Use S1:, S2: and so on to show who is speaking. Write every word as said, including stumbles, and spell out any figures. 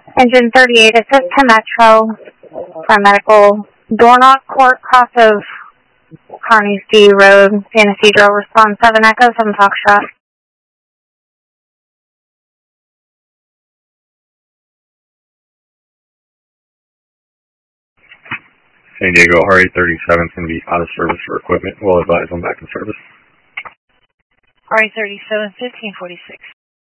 S1: Engine thirty-eight, assist to Metro for medical. Door knock, court, cross of Carneys D Road, San Ysidro, response seven Echo, seven Foxtrot.
S2: San Diego, R A thirty-seven is going to be out of service for equipment. We'll advise them back in service.
S3: R A thirty-seven, fifteen forty-six.